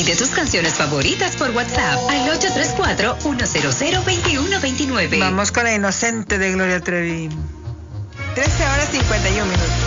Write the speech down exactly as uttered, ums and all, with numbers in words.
Pide tus canciones favoritas por WhatsApp al ocho tres cuatro, uno cero cero, dos uno dos nueve. Vamos con La Inocente de Gloria Trevi. trece horas cincuenta y un minutos.